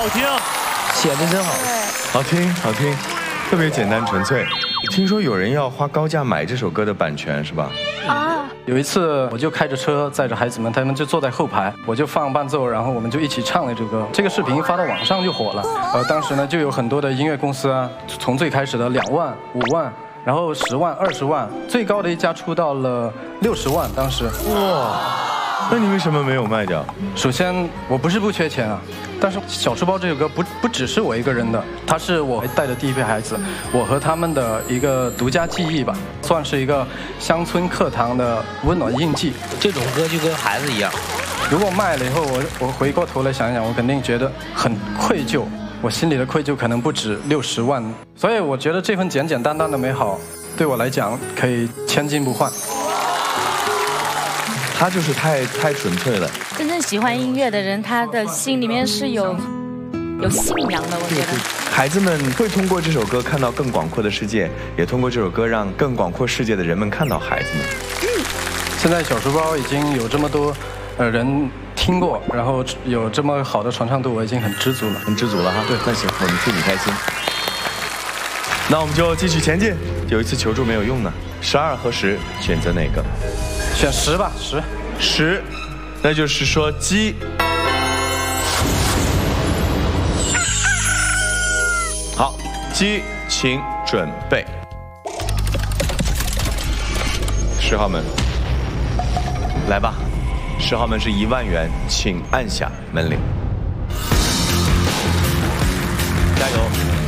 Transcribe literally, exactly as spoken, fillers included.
好听， 写的真好， 好听好听，特别简单纯粹。听说有人要花高价买这首歌的版权是吧？ 啊！ 有一次我就开着车载着孩子们，他们就坐在后排，我就放伴奏，然后我们就一起唱了这个歌。这个视频发到网上就火了。呃，当时呢就有很多的音乐公司啊，从最开始的两万、五万，然后十万、二十万，最高的一家出到了六十万。当时哇，那你为什么没有卖掉？ 首先我不是不缺钱啊。但是小书包这首歌不不只是我一个人的，它是我带的第一批孩子，我和他们的一个独家记忆吧，算是一个乡村课堂的温暖印记。 这种歌就跟孩子一样。 如果卖了以后，我我回过头来想一想，我肯定觉得很愧疚，我心里的愧疚可能不止六十万，所以我觉得这份简简单单的美好，对我来讲可以千金不换。 他就是太太纯粹了。 真正喜欢音乐的人，他的心里面是有有信仰的。我觉得孩子们会通过这首歌看到更广阔的世界，也通过这首歌让更广阔世界的人们看到孩子们。 嗯，现在小书包已经有这么多呃人听过，然后有这么好的传唱度，我已经很知足了， 很知足了哈。 对， 那行，我们替你开心。那我们就继续前进。有一次求助没有用呢，十二和十选择哪个？ 选十吧，十， 十，那就是说鸡。好，鸡，请准备。十号门，来吧。十号门是一万元，请按下门铃。加油！